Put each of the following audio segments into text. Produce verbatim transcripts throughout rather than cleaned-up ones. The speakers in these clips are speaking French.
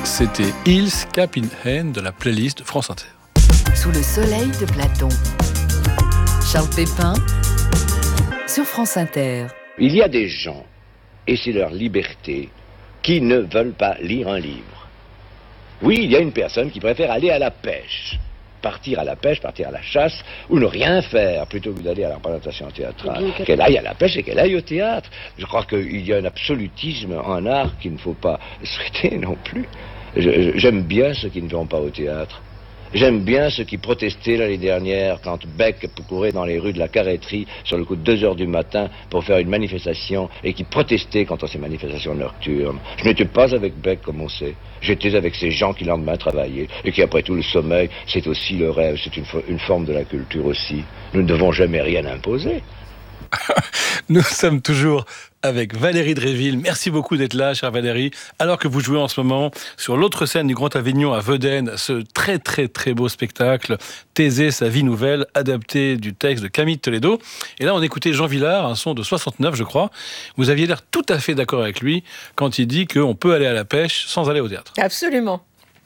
C'était Hills Cap in Hand de la playlist de France Inter. Sous le soleil de Platon. Charles Pépin sur France Inter. Il y a des gens, et c'est leur liberté, qui ne veulent pas lire un livre. Oui, il y a une personne qui préfère aller à la pêche. Partir à la pêche, partir à la chasse, ou ne rien faire, plutôt que d'aller à la représentation théâtrale. Qu'elle aille à la pêche et qu'elle aille au théâtre. Je crois qu'il y a un absolutisme en art qu'il ne faut pas souhaiter non plus. Je, j'aime bien ceux qui ne vont pas au théâtre. J'aime bien ceux qui protestaient l'année dernière quand Beck courait dans les rues de la Carrêterie sur le coup de deux heures du matin pour faire une manifestation et qui protestaient contre ces manifestations nocturnes. Je n'étais pas avec Beck, comme on sait. J'étais avec ces gens qui le lendemain travaillaient et qui, après tout, le sommeil, c'est aussi le rêve, c'est une, une forme de la culture aussi. Nous ne devons jamais rien imposer. Nous sommes toujours avec Valérie Dréville. Merci beaucoup d'être là, chère Valérie. Alors que vous jouez en ce moment sur l'autre scène du Grand Avignon à Weuden, ce très très très beau spectacle, Thésée, sa vie nouvelle, adapté du texte de Camille Toledo. Et là, on écoutait Jean Vilar, un son de soixante-neuf, je crois. Vous aviez l'air tout à fait d'accord avec lui quand il dit qu'on peut aller à la pêche sans aller au théâtre. Absolument.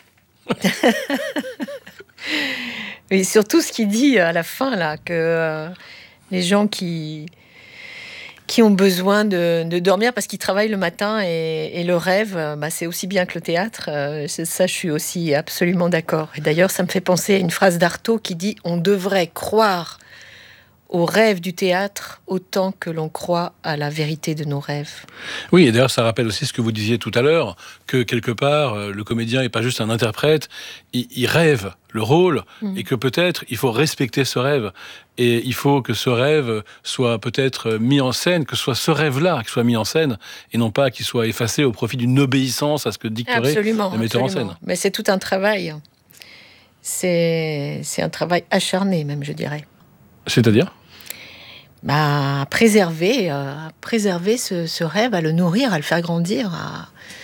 Et surtout ce qu'il dit à la fin, là, que euh, les gens qui... qui ont besoin de, de dormir parce qu'ils travaillent le matin et, et le rêve, bah, c'est aussi bien que le théâtre. Euh, ça, je suis aussi absolument d'accord. Et d'ailleurs, ça me fait penser à une phrase d'Artaud qui dit « On devrait croire au rêve du théâtre autant que l'on croit à la vérité de nos rêves. » Oui, et d'ailleurs, ça rappelle aussi ce que vous disiez tout à l'heure, que quelque part, le comédien n'est pas juste un interprète, il, il rêve le rôle, mmh. et que peut-être il faut respecter ce rêve. Et il faut que ce rêve soit peut-être mis en scène, que ce soit ce rêve-là qui soit mis en scène, et non pas qu'il soit effacé au profit d'une obéissance à ce que dicterait absolument, le metteur absolument. en scène. Mais c'est tout un travail. C'est, c'est un travail acharné, même, je dirais. C'est-à-dire ? Bah, à préserver, euh, à préserver ce, ce rêve, à le nourrir, à le faire grandir. À...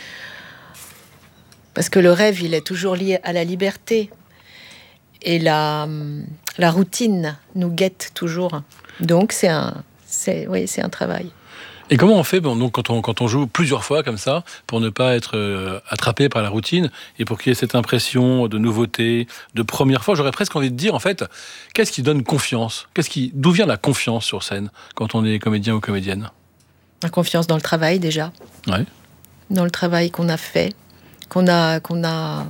Parce que le rêve, il est toujours lié à la liberté. Et la, la routine nous guette toujours. Donc, c'est un, c'est, oui, c'est un travail. Et comment on fait bon, donc, quand, on, quand on joue plusieurs fois comme ça, pour ne pas être euh, attrapé par la routine, et pour qu'il y ait cette impression de nouveauté, de première fois, j'aurais presque envie de dire, en fait, qu'est-ce qui donne confiance ? Qu'est-ce qui, d'où vient la confiance sur scène, quand on est comédien ou comédienne ? La confiance dans le travail, déjà. Ouais. Dans le travail qu'on a fait, qu'on a... Qu'on a...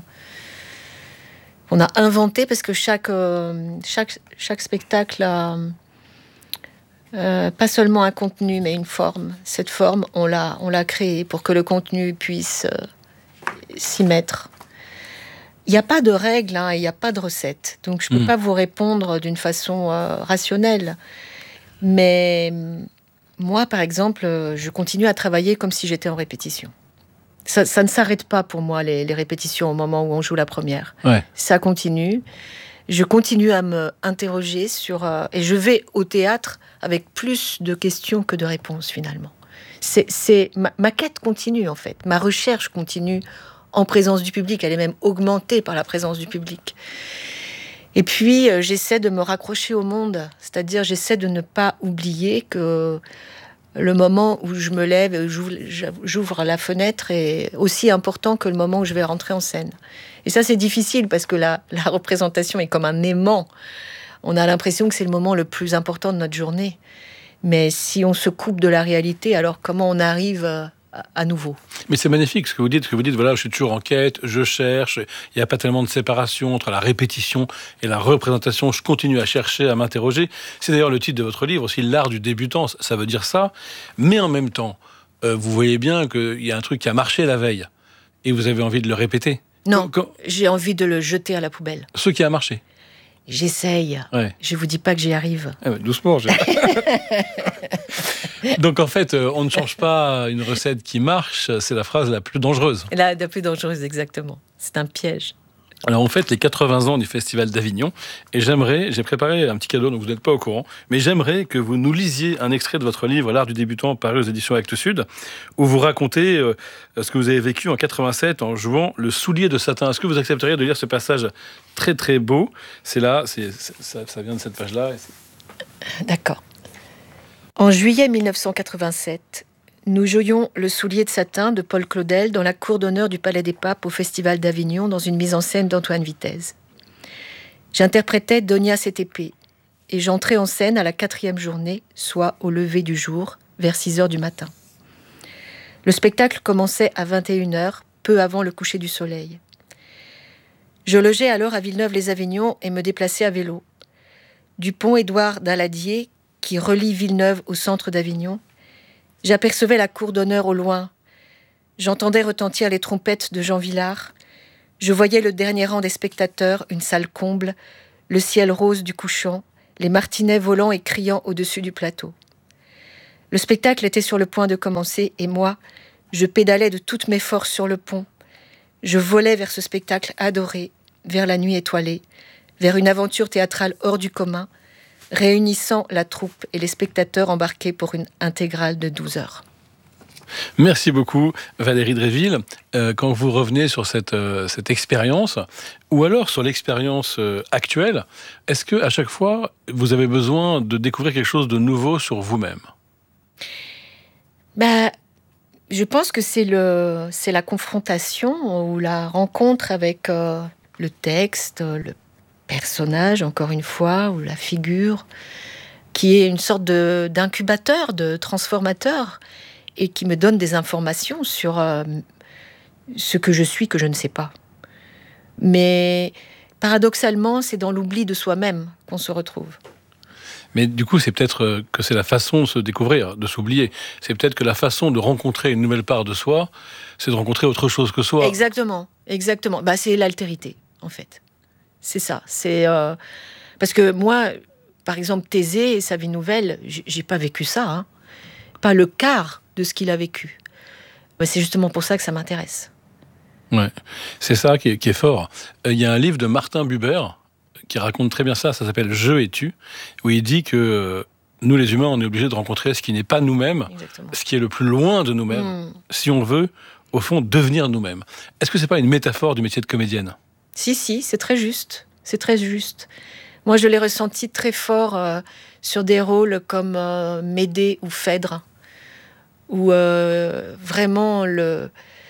On a inventé, parce que chaque, euh, chaque, chaque spectacle a euh, pas seulement un contenu, mais une forme. Cette forme, on l'a, on l'a créée pour que le contenu puisse euh, s'y mettre. Il n'y a pas de règles, hein, il n'y a pas de recette. Donc, je ne peux mmh. pas vous répondre d'une façon euh, rationnelle. Mais moi, par exemple, je continue à travailler comme si j'étais en répétition. Ça, ça ne s'arrête pas pour moi, les, les répétitions, au moment où on joue la première. Ouais. Ça continue. Je continue à me interroger sur... Euh, et je vais au théâtre avec plus de questions que de réponses, finalement. C'est, c'est, ma, ma quête continue, en fait. Ma recherche continue en présence du public. Elle est même augmentée par la présence du public. Et puis, euh, j'essaie de me raccrocher au monde. C'est-à-dire, j'essaie de ne pas oublier que... le moment où je me lève, j'ouvre, j'ouvre la fenêtre est aussi important que le moment où je vais rentrer en scène. Et ça, c'est difficile parce que la, la représentation est comme un aimant. On a l'impression que c'est le moment le plus important de notre journée. Mais si on se coupe de la réalité, alors comment on arrive à, à nouveau ? Mais c'est magnifique ce que vous dites, ce que vous dites, voilà, je suis toujours en quête, je cherche, il n'y a pas tellement de séparation entre la répétition et la représentation, je continue à chercher, à m'interroger. C'est d'ailleurs le titre de votre livre aussi, L'art du débutant, ça veut dire ça, mais en même temps, euh, vous voyez bien qu'il y a un truc qui a marché la veille, et vous avez envie de le répéter. Non, Quand... j'ai envie de le jeter à la poubelle. Ce qui a marché. J'essaye. Ouais. Je vous dis pas que j'y arrive. Ah bah, doucement. J'ai... Donc en fait, on ne change pas une recette qui marche, c'est la phrase la plus dangereuse. La, la plus dangereuse, exactement. C'est un piège. Alors on fête les quatre-vingts ans du Festival d'Avignon et j'aimerais, j'ai préparé un petit cadeau, donc vous n'êtes pas au courant, mais j'aimerais que vous nous lisiez un extrait de votre livre L'art du débutant, paru aux éditions Actes Sud, où vous racontez euh, ce que vous avez vécu en quatre-vingt-sept en jouant le soulier de satin. Est-ce que vous accepteriez de lire ce passage très très beau ? C'est là, c'est, c'est, ça, ça vient de cette page-là. Et c'est... D'accord. En juillet mille neuf cent quatre-vingt-sept, Nous jouions Le soulier de satin de Paul Claudel dans la cour d'honneur du Palais des Papes au Festival d'Avignon dans une mise en scène d'Antoine Vitez. J'interprétais Donia Cetépé et j'entrais en scène à la quatrième journée, soit au lever du jour, vers six heures du matin. Le spectacle commençait à vingt et une heures, peu avant le coucher du soleil. Je logeais alors à Villeneuve-les-Avignon et me déplaçais à vélo. Du pont Édouard Daladier, qui relie Villeneuve au centre d'Avignon, j'apercevais la cour d'honneur au loin. J'entendais retentir les trompettes de Jean Villard. Je voyais le dernier rang des spectateurs, une salle comble, le ciel rose du couchant, les martinets volant et criant au-dessus du plateau. Le spectacle était sur le point de commencer et moi, je pédalais de toutes mes forces sur le pont. Je volais vers ce spectacle adoré, vers la nuit étoilée, vers une aventure théâtrale hors du commun, réunissant la troupe et les spectateurs embarqués pour une intégrale de douze heures. Merci beaucoup Valérie Dréville. Euh, quand vous revenez sur cette, euh, cette expérience, ou alors sur l'expérience euh, actuelle, est-ce qu'à chaque fois, vous avez besoin de découvrir quelque chose de nouveau sur vous-même ? Bah, je pense que c'est, le, c'est la confrontation ou la rencontre avec euh, le texte, le personnage, encore une fois, ou la figure, qui est une sorte de, d'incubateur, de transformateur, et qui me donne des informations sur euh, ce que je suis, que je ne sais pas. Mais paradoxalement, c'est dans l'oubli de soi-même qu'on se retrouve. Mais du coup, c'est peut-être que c'est la façon de se découvrir, de s'oublier. C'est peut-être que la façon de rencontrer une nouvelle part de soi, c'est de rencontrer autre chose que soi. Exactement, exactement. Bah, c'est l'altérité, en fait. C'est ça. C'est euh... Parce que moi, par exemple, Thésée et sa vie nouvelle, j'ai pas vécu ça. Hein. Pas le quart de ce qu'il a vécu. Bah, c'est justement pour ça que ça m'intéresse. Ouais, c'est ça qui est, qui est fort. Il y a un livre de Martin Buber qui raconte très bien ça, ça s'appelle « Je et tu », où il dit que euh, nous, les humains, on est obligés de rencontrer ce qui n'est pas nous-mêmes, exactement, ce qui est le plus loin de nous-mêmes, mmh. si on veut, au fond, devenir nous-mêmes. Est-ce que c'est pas une métaphore du métier de comédienne ? Si, si, c'est très juste. C'est très juste. Moi, je l'ai ressenti très fort euh, sur des rôles comme euh, Médée ou Phèdre, où euh, vraiment le,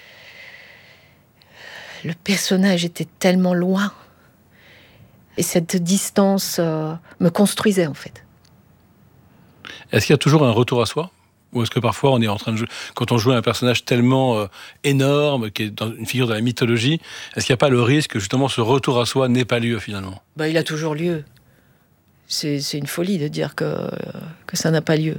le personnage était tellement loin. Et cette distance euh, me construisait, en fait. Est-ce qu'il y a toujours un retour à soi ? Ou est-ce que parfois, on est en train de jouer, quand on joue un personnage tellement euh, énorme, qui est dans une figure de la mythologie, est-ce qu'il n'y a pas le risque que, justement, ce retour à soi n'ait pas lieu, finalement ? Bah, il a toujours lieu. C'est, c'est une folie de dire que, que ça n'a pas lieu.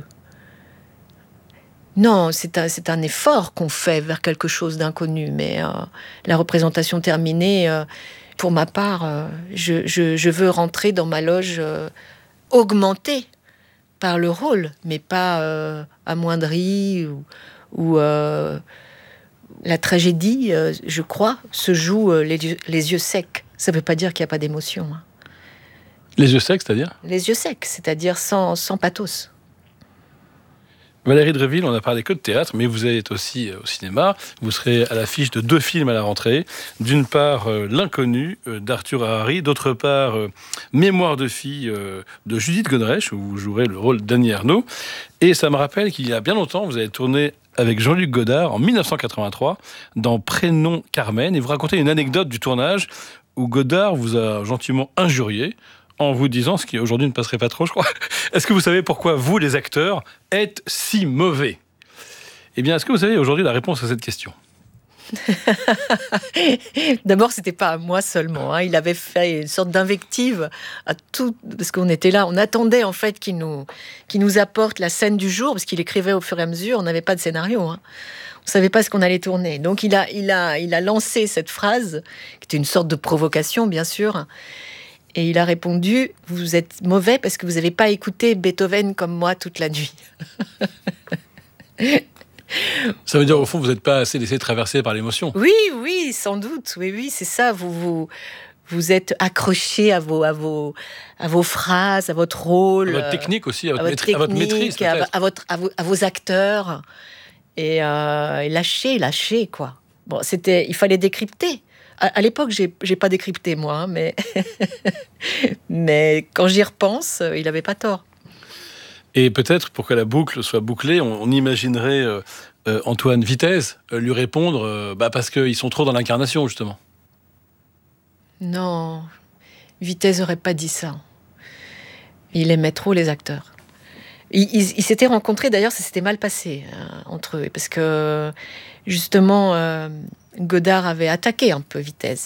Non, c'est un, c'est un effort qu'on fait vers quelque chose d'inconnu, mais euh, la représentation terminée... Euh, Pour ma part, euh, je, je, je veux rentrer dans ma loge euh, augmentée par le rôle, mais pas euh, amoindrie ou, ou euh, la tragédie, euh, je crois, se joue euh, les, les yeux secs. Ça ne veut pas dire qu'il n'y a pas d'émotion. Hein. Les yeux secs, c'est-à-dire ? Les yeux secs, c'est-à-dire sans, sans pathos. Valérie Dréville, on n'a parlé que de théâtre, mais vous êtes aussi au cinéma. Vous serez à l'affiche de deux films à la rentrée. D'une part, euh, L'Inconnu euh, d'Arthur Harari. D'autre part, euh, Mémoire de fille euh, de Judith Godrèche, où vous jouerez le rôle d'Annie Ernaux. Et ça me rappelle qu'il y a bien longtemps, vous avez tourné avec Jean-Luc Godard en dix-neuf cent quatre-vingt-trois dans Prénom Carmen. Et vous racontez une anecdote du tournage où Godard vous a gentiment injurié en vous disant ce qui aujourd'hui ne passerait pas trop, je crois. Est-ce que vous savez pourquoi vous, les acteurs, êtes si mauvais ? Eh bien, est-ce que vous savez aujourd'hui la réponse à cette question ? D'abord, c'était pas à moi seulement. Hein. Il avait fait une sorte d'invective à tout, parce qu'on était là, on attendait en fait qu'il nous, qu'il nous apporte la scène du jour, parce qu'il écrivait au fur et à mesure. On n'avait pas de scénario. Hein. On savait pas ce qu'on allait tourner. Donc, il a, il a, il a lancé cette phrase, qui était une sorte de provocation, bien sûr. Et il a répondu, vous êtes mauvais parce que vous n'avez pas écouté Beethoven comme moi toute la nuit. Ça veut dire, au fond, vous n'êtes pas assez laissé traverser par l'émotion. Oui, oui, sans doute. Oui, oui, c'est ça. Vous, vous, vous êtes accroché à vos, à, vos, à vos phrases, à votre rôle. À votre technique aussi, à votre, à votre, maîtrise, technique, à votre maîtrise. À, à, votre, à, vos, à vos acteurs. Et, euh, et lâcher, lâcher, quoi. Bon, c'était, il fallait décrypter. À l'époque, j'ai, j'ai pas décrypté, moi, hein, mais... mais quand j'y repense, il avait pas tort. Et peut-être, pour que la boucle soit bouclée, on, on imaginerait euh, euh, Antoine Vitez euh, lui répondre euh, bah parce qu'ils sont trop dans l'incarnation, justement. Non, Vitez n'aurait pas dit ça. Il aimait trop les acteurs. Ils, ils, ils s'étaient rencontrés, d'ailleurs, ça s'était mal passé hein, entre eux, parce que, justement, euh, Godard avait attaqué un peu Vitez.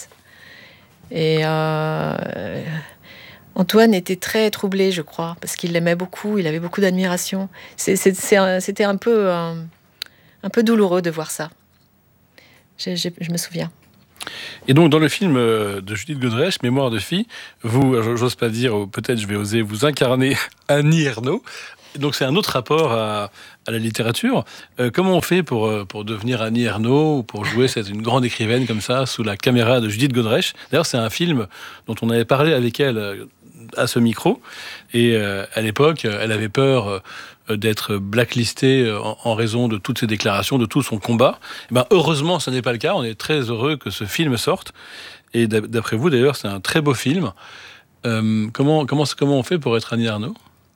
Et euh, Antoine était très troublé, je crois, parce qu'il l'aimait beaucoup, il avait beaucoup d'admiration. C'est, c'est, c'est un, c'était un peu, un, un peu douloureux de voir ça. Je, je, je me souviens. Et donc, dans le film de Judith Godrèche, Mémoire de fille, vous, j'ose pas dire, ou peut-être je vais oser, vous incarner Annie Ernaux. Donc, c'est un autre rapport à, à la littérature. Euh, comment on fait pour, pour devenir Annie Ernaux ou pour jouer cette, une grande écrivaine comme ça, sous la caméra de Judith Godrèche? D'ailleurs, c'est un film dont on avait parlé avec elle à ce micro. Et euh, à l'époque, elle avait peur euh, d'être blacklistée en, en raison de toutes ses déclarations, de tout son combat. Et ben, heureusement, ce n'est pas le cas. On est très heureux que ce film sorte. Et d'après vous, d'ailleurs, c'est un très beau film. Euh, comment, comment, comment on fait pour être Annie Ernaux?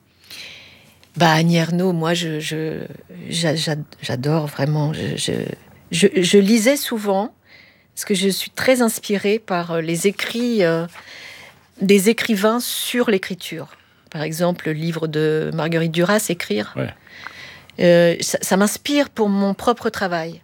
Bah, Annie Ernaux, moi, je, je, j'adore vraiment. Je, je, je, je lisais souvent, parce que je suis très inspirée par les écrits euh, des écrivains sur l'écriture. Par exemple, le livre de Marguerite Duras, Écrire. Ouais. Euh, ça, ça m'inspire pour mon propre travail.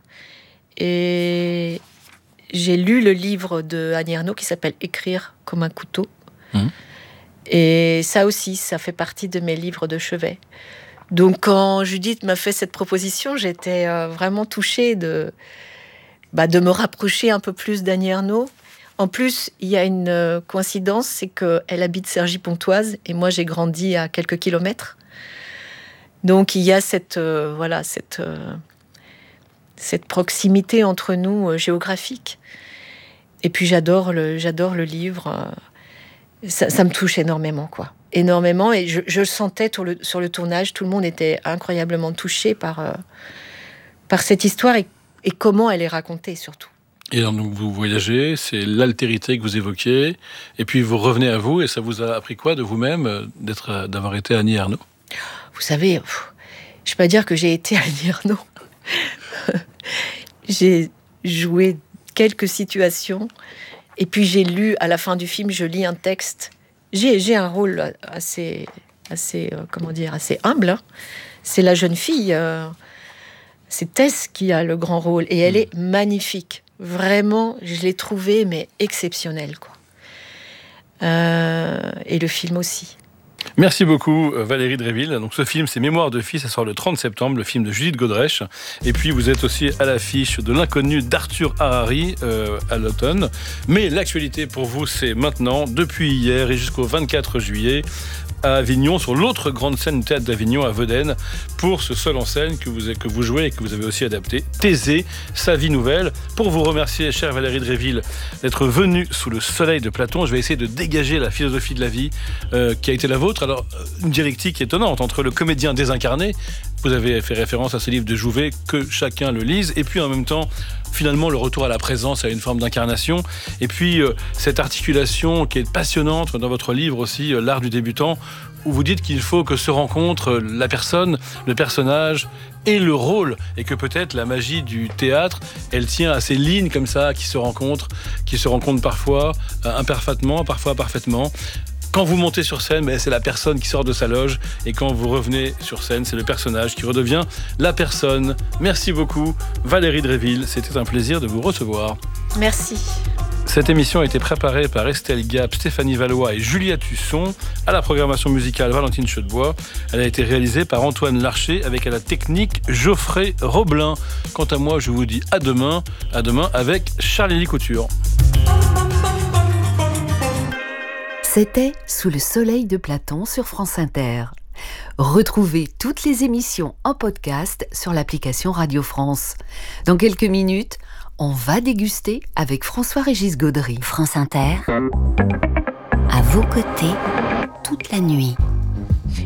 Et j'ai lu le livre de Annie Ernaux qui s'appelle Écrire comme un couteau. Mmh. Et ça aussi, ça fait partie de mes livres de chevet. Donc, quand Judith m'a fait cette proposition, j'étais euh, vraiment touchée de, bah, de me rapprocher un peu plus d'Annie Ernaux. En plus, il y a une euh, coïncidence, c'est qu'elle habite Cergy-Pontoise et moi, j'ai grandi à quelques kilomètres. Donc, il y a cette, euh, voilà, cette, euh, cette proximité entre nous euh, géographique. Et puis, j'adore le, j'adore le livre. Euh, Ça, ça me touche énormément, quoi. Énormément. Et je, je le sentais sur le, sur le tournage. Tout le monde était incroyablement touché par, euh, par cette histoire et, et comment elle est racontée, surtout. Et alors, donc, vous voyagez, c'est l'altérité que vous évoquiez. Et puis, vous revenez à vous. Et ça vous a appris quoi de vous-même d'être, d'avoir été Annie Ernaux? Vous savez, pff, je ne peux pas dire que j'ai été Annie Ernaux. J'ai joué quelques situations. Et puis j'ai lu, à la fin du film, je lis un texte. J'ai, j'ai un rôle assez, assez, euh, comment dire, assez humble. Hein. C'est la jeune fille, euh, c'est Tess qui a le grand rôle. Et elle est magnifique. Vraiment, je l'ai trouvée, mais exceptionnelle, quoi. Euh, et le film aussi. Merci beaucoup Valérie Dréville. Donc ce film, c'est Mémoire de fille, ça sort le trente septembre, le film de Judith Godrèche. Et puis vous êtes aussi à l'affiche de L'inconnu d'Arthur Harari euh, à l'automne. Mais l'actualité pour vous, c'est maintenant, depuis hier et jusqu'au vingt-quatre juillet, à Avignon, sur l'autre grande scène du théâtre d'Avignon, à Veden, pour ce seul en scène que vous, que vous jouez et que vous avez aussi adapté, Thésée, sa vie nouvelle. Pour vous remercier, chère Valérie Dréville, d'être venue sous le soleil de Platon, je vais essayer de dégager la philosophie de la vie euh, qui a été la vôtre. Alors, une dialectique étonnante entre le comédien désincarné, vous avez fait référence à ce livre de Jouvet, que chacun le lise, et puis en même temps, finalement, le retour à la présence, à une forme d'incarnation, et puis euh, cette articulation qui est passionnante dans votre livre aussi, euh, L'art du débutant, où vous dites qu'il faut que se rencontrent la personne, le personnage et le rôle, et que peut-être la magie du théâtre, elle tient à ces lignes comme ça, qui se rencontrent, qui se rencontrent parfois euh, imparfaitement, parfois parfaitement. Quand vous montez sur scène, ben, c'est la personne qui sort de sa loge. Et quand vous revenez sur scène, c'est le personnage qui redevient la personne. Merci beaucoup, Valérie Dréville. C'était un plaisir de vous recevoir. Merci. Cette émission a été préparée par Estelle Gap, Stéphanie Valois et Julia Tusson. À la programmation musicale, Valentine Chedebois. Elle a été réalisée par Antoine Larcher avec à la technique Geoffrey Roblin. Quant à moi, je vous dis à demain. À demain avec Charlie Couture. C'était Sous le soleil de Platon sur France Inter. Retrouvez toutes les émissions en podcast sur l'application Radio France. Dans quelques minutes, on va déguster avec François-Régis Gaudry. France Inter, à vos côtés, toute la nuit.